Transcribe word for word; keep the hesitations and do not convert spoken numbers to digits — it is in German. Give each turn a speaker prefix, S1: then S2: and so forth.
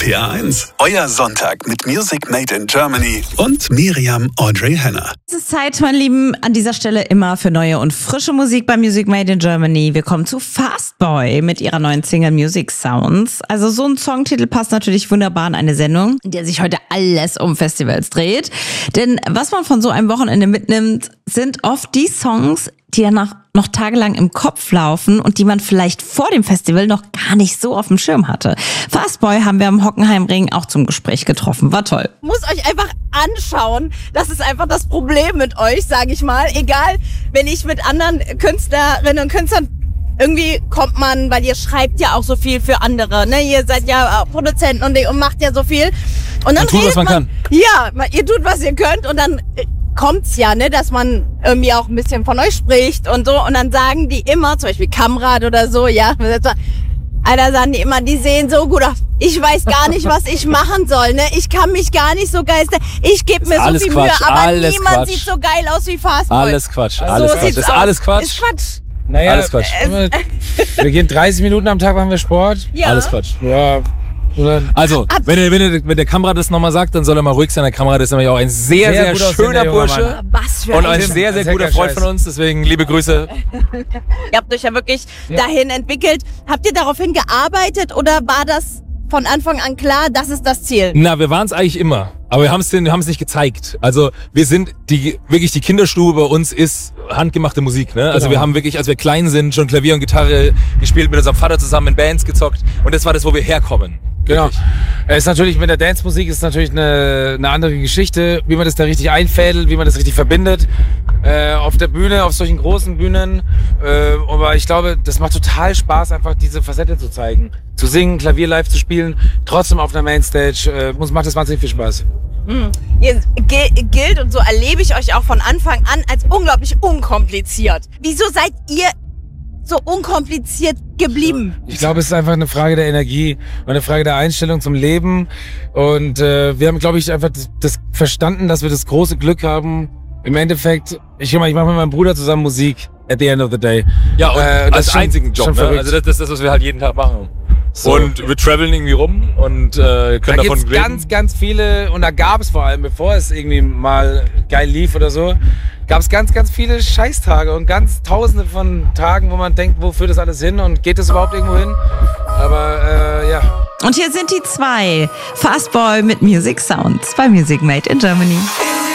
S1: P R eins, euer Sonntag mit Music Made in Germany und Miriam Audrey Henner.
S2: Es ist Zeit, meine Lieben, an dieser Stelle immer für neue und frische Musik bei Music Made in Germany. Wir kommen zu Fastboy mit ihrer neuen Single Music Sounds. Also so ein Songtitel passt natürlich wunderbar in eine Sendung, in der sich heute alles um Festivals dreht. Denn was man von so einem Wochenende mitnimmt, sind oft die Songs, die danach noch tagelang im Kopf laufen und die man vielleicht vor dem Festival noch gar nicht so auf dem Schirm hatte. Fastboy haben wir am Hockenheimring auch zum Gespräch getroffen. War toll.
S3: Muss euch einfach anschauen. Das ist einfach das Problem mit euch, sage ich mal. Egal, wenn ich mit anderen Künstlerinnen und Künstlern irgendwie kommt man, weil ihr schreibt ja auch so viel für andere, ne? Ihr seid ja Produzenten und, und macht ja so viel. Und dann
S4: man tut,
S3: redet
S4: was man,
S3: man
S4: kann.
S3: Ja, ihr tut, was ihr könnt und dann kommt's ja, ne, dass man irgendwie auch ein bisschen von euch spricht und so. Und dann sagen die immer, zum Beispiel Kamrad oder so, ja, Alter, sagen die immer, die sehen so gut aus. Ich weiß gar nicht, was ich machen soll, ne? Ich kann mich gar nicht so geistern. Ich gebe mir so viel Mühe, aber niemand
S4: Quatsch.
S3: sieht so geil aus wie Fastboy.
S4: Alles Quatsch, alles
S3: so
S4: Quatsch.
S3: sieht's
S4: Ist
S3: aus.
S4: alles Quatsch.
S3: Ist Quatsch.
S4: Naja, alles Quatsch.
S5: Wir gehen dreißig Minuten am Tag, machen wir Sport.
S3: Ja.
S4: Alles Quatsch.
S5: Ja.
S4: Also, wenn der, wenn, der, wenn der Kamera das nochmal sagt, dann soll er mal ruhig sein. Der Kamera ist nämlich auch ein sehr, sehr,
S5: sehr
S4: schöner Bursche.
S3: Was für
S4: Und
S3: ein
S4: ein sehr, sehr
S5: Sehr
S4: guter
S5: geil,
S4: Freund
S5: Scheiß.
S4: von uns. Deswegen liebe Grüße.
S3: Ihr habt euch ja wirklich dahin entwickelt. Habt ihr daraufhin gearbeitet oder war das von Anfang an klar, das ist das Ziel?
S4: Na, wir waren es eigentlich immer. Aber wir haben es wir haben es nicht gezeigt. Also wir sind die wirklich die Kinderstube bei uns ist handgemachte Musik. Ne? Also
S5: Genau.
S4: wir haben wirklich, als wir klein sind, schon Klavier und Gitarre gespielt, mit unserem Vater zusammen in Bands gezockt. Und das war das, wo wir herkommen.
S5: Genau.
S4: Wirklich.
S5: Es ist natürlich mit der Dance-Musik ist natürlich eine, eine andere Geschichte, wie man das da richtig einfädelt, wie man das richtig verbindet. Äh, auf der Bühne, auf solchen großen Bühnen. Äh, aber ich glaube, das macht total Spaß, einfach diese Facette zu zeigen. Zu singen, Klavier live zu spielen, trotzdem auf einer Mainstage. Äh, uns macht das wahnsinnig viel Spaß.
S3: Mhm. Ihr g- gilt, und so erlebe ich euch auch von Anfang an, als unglaublich unkompliziert. Wieso seid ihr so unkompliziert geblieben?
S5: Ich glaube, es ist einfach eine Frage der Energie und eine Frage der Einstellung zum Leben. Und äh, wir haben, glaube ich, einfach das, das verstanden, dass wir das große Glück haben. Im Endeffekt, ich, ich mache mit meinem Bruder zusammen Musik at the end of the day.
S4: Ja, und
S5: Äh, das
S4: als
S5: ist schon-
S4: einzigen Job.
S5: schon
S4: Ne?
S5: verrückt.
S4: Also das, das ist das, was wir halt jeden Tag machen.
S5: So.
S4: Und wir traveln irgendwie rum und äh, können
S5: Da
S4: davon
S5: gibt's
S4: reden.
S5: ganz, ganz viele, und da gab es vor allem, bevor es irgendwie mal geil lief oder so, gab es ganz, ganz viele Scheißtage und ganz tausende von Tagen, wo man denkt, wofür das alles hin und geht das überhaupt irgendwo hin? Aber äh, ja.
S2: Und hier sind die zwei. Fastboy mit Music Sounds bei Music Made in Germany.